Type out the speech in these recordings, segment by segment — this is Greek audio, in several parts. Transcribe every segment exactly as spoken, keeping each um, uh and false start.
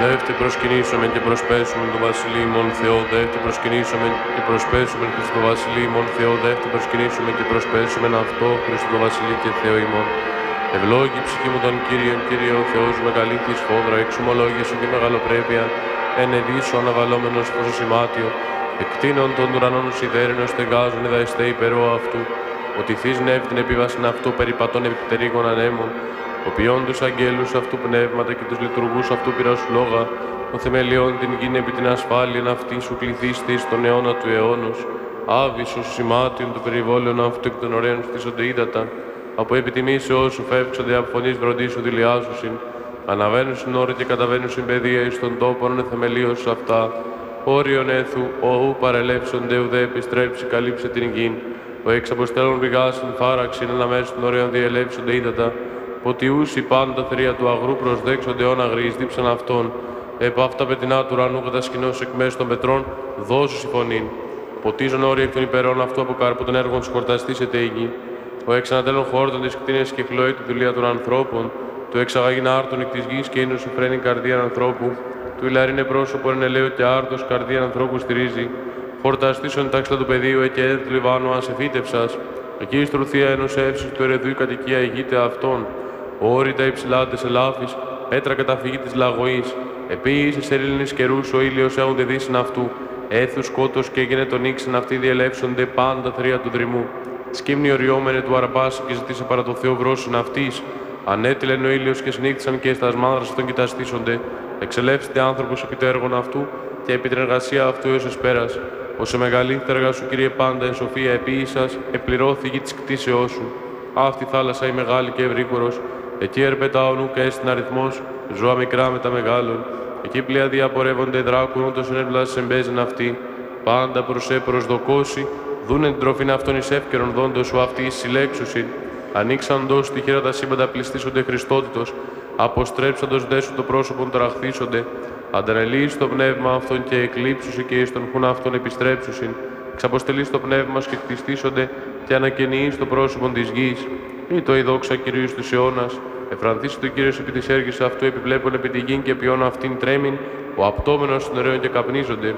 Δεύτε προσκυνήσομεν και προσπέσομεν το βασιλείο ημών Θεό, δεύτε προσκυνήσομεν και προσπέσομεν Χριστό βασιλείο ημών Θεό, δεύτε προσκυνήσομεν και προσπέσομεν αυτό Χριστό βασιλείο και Θεό ημών. Ευλόγη ψυχή μου τον Κύριον, Κύριε ο Θεός, μεγαλήθης φόδρα, εξομολόγησε τη μεγαλοπρέπεια, ενεδίσου αναβαλόμενος προς το σημάτιο, εκτείνων των ουρανών σιδέρινος στεγάζων εδαϊστέ υπερό αυτού, ότι θείς νεύ την επίβασιν αυτού περιπατών επιπτερίγων ανέμων, ο ποιόν τους αγγέλους αυτού πνεύματα και τους λειτουργούς αυτού πυρός λόγα, ο θεμελιών την γην επί την ασφάλειαν αυτή σου κληθίστη στον αιώνα του αιώνος, άβυσος σημάτιον του περιβόλαιον αυτού εκ των ωραίων στήσονται ύδατα, από επιτιμήσεώς σου φεύξονται από φωνής βροντίσου δηλιάζουσιν, αναβαίνουν στην ώρα και καταβαίνουν στην παιδεία εις των τόπων θεμελίως αυτά, όριον έθου, οού παρελεύσονται ουδέ επιστρέψει καλύψε την γην, ο εξ αποστέλων πηγάσιν φάραξιν αναμέσου των ωραίων διελεύσονται ύδατα, ποτιούς η πάντα θρία του αγρού προσδέξονται όν αγρείς δίψαν αυτών, επ' αυτά πετεινά του ουρανού κατασκηνός εκ μέσου των πετρών, δώσου η φωνήν. Ποτίζον όροι εκ των υπερών αυτού από κάρπο των έργων σκορταστής ετέγει. Ο εξανατέλων χόρτων της κτίνες και χλώει τη δουλεία των ανθρώπων, του εξαγαγήν άρτων εκ της γης και ίνου συμφραίνει καρδία ανθρώπου, του ηλαρίνε πρόσωπο εν ελαίο και άρτος καρδία ανθρώπου στηρίζει. Χορταστήσον τάξτα του πεδίου εκ έδ του Λιβάνου ασεφίτευσας, εκεί εις τρουθία ενός εύσης του ερεδού η κατοικία ηγείται αυτών. Όρητα υψηλάτες ελάφης, πέτρα καταφυγή της λαγωής, επίσης ερήλινης καιρούς ο ήλιος έχονται δύσιν αυτού, έθους σκότος και έγινε τον ήξεν αυτοί διελεύσονται πάντα θρία του δρυμού. Σκύμνη οριόμενε του αρπάσει και ζητήσε παρά το Θεό βρόσιν αυτής. Ανέτειλεν ο ήλιος και συνήχθησαν και στα μάνδρας αυτών κοιταστήσονται. Εξελεύσετε άνθρωπος επί το έργον αυτού και επί την εργασία αυτού έως εσπέρας. Ώσε μεγαλύτερα έργα σου, Κύριε, πάντα εν σοφία επίησας, επληρώθη γη της κτήσεώς σου. Αυτή θάλασσα η μεγάλη και ευρύχωρος, εκεί ερπετά ο νουκ έστιν αριθμός, ζώα μικρά με τα μεγάλων. Εκεί πλοία διαπορεύονται δράκων, ούτως ενέπλασες εμπέζεν αυτή. Πάντα προς σε προσδοκώσει, δούνε την τροφήν αυτών εις εύκαιρον δόντος σου αυτή εις συλλέξουσιν. Ανοίξαντος τυχαία τα σύμπαντα πληστήσονται Χριστότητος, αποστρέψαντος δέσου το πρόσωπον τραχθήσονται. Αντανελείς το πνεύμα αυτών και εκλείψουσι και εις τον χουν αυτών επιστρέψουσιν. Ξαποστελείς το πνεύμα και κτιστήσονται και ανακαινείς το πρόσωπον της γης. Ή το η δόξα Κυρίου στους αιώνας. Εφρανθήσει το Κύριος επί της έργης αυτού, επιβλέπων επί τη γην και ποιόν αυτήν τρέμην, ο απτόμενος των ωραίων και καπνίζονται.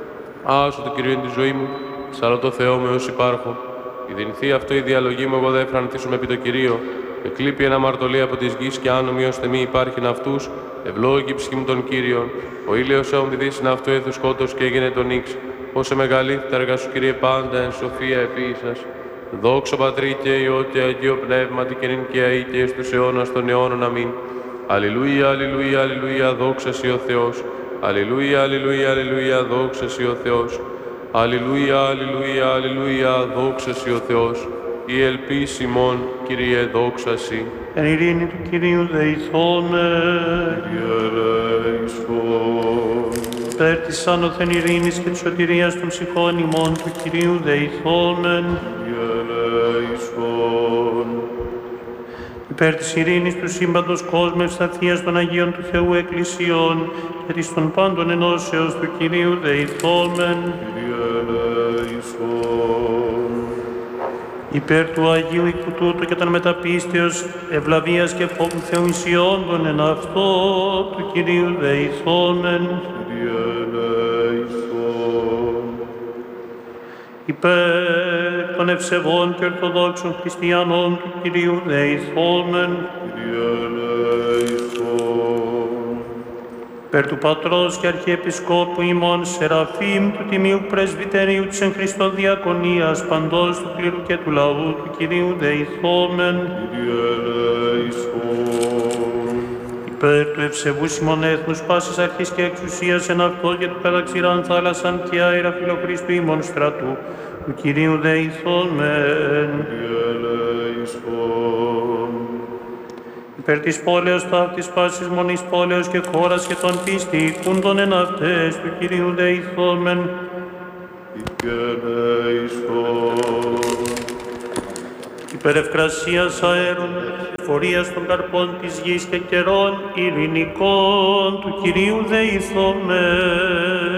Άσο το Κύριο είναι τη ζωή μου, σαλώ το Θεό με ως υπάρχω. Η δυνηθή αυτό η διαλογή μου, εγώ δεν εφρανθήσουμε επί το Κυρίο. Εκλείπει ένα αμαρτωλή από της γης και άνομοι ώστε μη υπάρχειν αυτούς, ευλόγη ψυχή μου τον Κύριον. Ο ήλιος έχουν τη δύσιν αυτού έθου σκότος και έγινε τον ίξ. Όσε μεγαλύτερα τα έργα σου, Κύριε, πάντα εν σοφία επίησας. Δόξα Πατρί και Υιό και Αγίο Πνεύματι και νυν και αεί και εις τους αιώνας των αιώνων. Αμήν. Αλληλούια, αλληλούια, αλληλούια, δόξα σοι ο Θεός. Αλληλούια, αλληλούια, αλληλούια, δόξα σοι ο Θεός. Αλληλούια, αλληλούια, αλληλούια, δόξα σοι ο Θεός. Η ελπίς ημών, Κύριε, δόξα σοι. Εν ειρήνη του Κυρίου δεηθώμε. Κύριε ελέησον. Υπέρ της άνωθεν ειρήνης και της σωτηρίας των ψυχών ημών του Κυρίου δεηθώμεν. Κύριε ελέησον. Υπέρ της ειρήνης του σύμπαντος κόσμου ευσταθίας των Αγίων του Θεού Εκκλησιών και της των πάντων ενώσεως του Κυρίου δεηθώμεν. Κύριε ελέησον. Υπέρ του Αγίου οίκου τούτου και των μεταπίστεως ευλαβίας και φόβου Θεού εισιόντων εν αυτό του Κυρίου δεηθώμεν. Κύριε ελέησον. Υπέρ των ευσεβών και ορθοδόξων χριστιανών του Κυρίου δεηθώμεν. Κύριε ελέησον. Υπέρ του Πατρός και Αρχιεπισκόπου ημών Σεραφείμ του Τιμίου Πρεσβυτερίου της εν Χριστώ Διακονίας παντός του κλήρου και του λαού του Κυρίου δεηθώμεν. Κύριε ελέησον. Υπέρ του ευσεβούς ημών έθνους πάσης αρχής και εξουσίας εν αυτό και του καταξηράν θάλασσαν και αέρα φιλοχρίστου ημών στρατού του Κυρίου δεηθώμεν. Κύριε ελέησον. Υπέρ της πόλεως ταύτης πάσης μονής πόλεως και χώρας και των πίστη οικούντων εν αυτές του Κυρίου δεηθώμεν. Κύριε ελέησον. Υπέρ ευκρασίας αέρων, φορείας των καρπών της γης και καιρών ειρηνικών του Κυρίου δεηθώμεν.